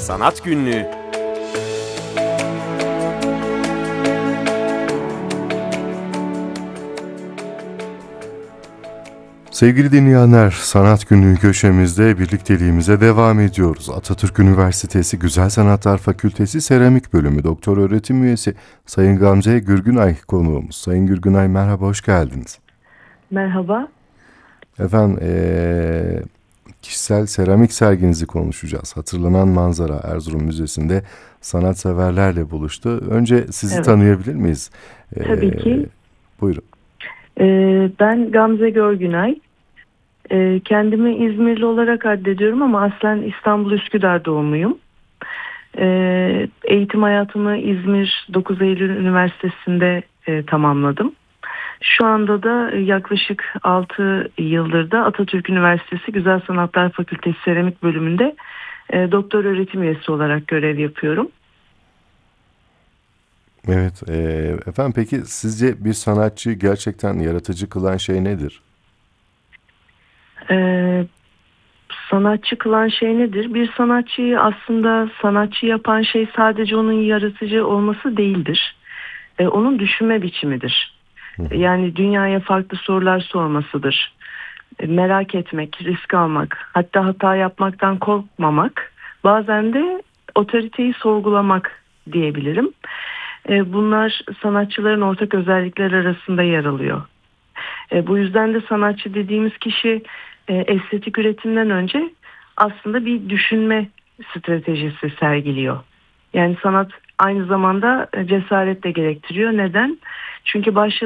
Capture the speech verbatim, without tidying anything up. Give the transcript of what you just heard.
Sanat Günlüğü. Sevgili dinleyenler, Sanat Günlüğü köşemizde birlikteliğimize devam ediyoruz. Atatürk Üniversitesi Güzel Sanatlar Fakültesi Seramik Bölümü Doktor Öğretim Üyesi Sayın Gamze Gürgünay konuğumuz. Sayın Gürgünay, merhaba, hoş geldiniz. Merhaba. Efendim, ee, kişisel seramik serginizi konuşacağız. Hatırlanan Manzara Erzurum Müzesi'nde sanatseverlerle buluştu. Önce sizi Evet, tanıyabilir miyiz? Ee, tabii ki. buyurun. Ee, ben Gamze Görgünay. Ee, kendimi İzmirli olarak addediyorum ama aslen İstanbul Üsküdar doğumluyum. Ee, eğitim hayatımı İzmir dokuz Eylül Üniversitesi'nde e, tamamladım. Şu anda da yaklaşık altı yıldır da Atatürk Üniversitesi Güzel Sanatlar Fakültesi Seramik Bölümünde e, doktor öğretim üyesi olarak görev yapıyorum. Evet, e, efendim, peki sizce bir sanatçıyı gerçekten yaratıcı kılan şey nedir? Ee, Sanatçı kılan şey nedir? Bir sanatçıyı aslında sanatçı yapan şey sadece onun yaratıcı olması değildir. E, onun düşünme biçimidir. Hı hı. Yani dünyaya farklı sorular sormasıdır. E, merak etmek, risk almak, hatta hata yapmaktan korkmamak, bazen de otoriteyi sorgulamak diyebilirim. E, bunlar sanatçıların ortak özellikler arasında yer alıyor. E, bu yüzden de sanatçı dediğimiz kişi e, estetik üretimden önce aslında bir düşünme stratejisi sergiliyor. Yani sanat aynı zamanda e, cesaret de gerektiriyor. Neden? Çünkü başlı